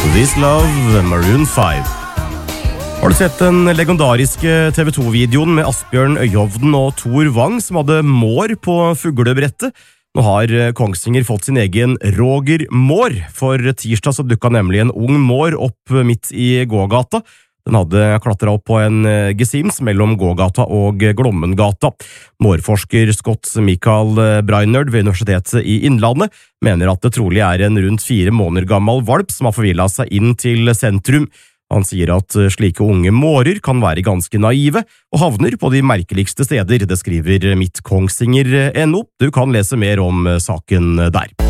This Love, Maroon 5. Har du sett den legendariske TV 2-videoen med Asbjørn Øyhovden og Tor Wang som hadde mår på fuglebrettet? Nå har Kongsvinger fått sin egen Roger Mår. For tirsdag så dukket nemlig en ung mår opp midt i gågata. Den hadde klatret opp på en gesims mellom gågata og Glommengata. Mårforsker Scott Michael Brainerd ved Universitetet i Innlandet mener at det trolig er en rundt 4 måneder gammel valp som har forvillet seg inn til sentrum. Han sier at slike unge mårer kan være ganske naive og havner på de merkeligste steder. Det skriver Midt Kongsvinger.no. Du kan lese mer om saken der.